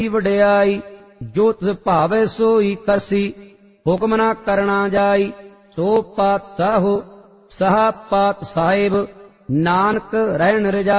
वडियाई जो तिस भावै सोई करसी हुक्म न करना जाई सो पातशाहो सहा पातशाहिब नानक रहन रजाई।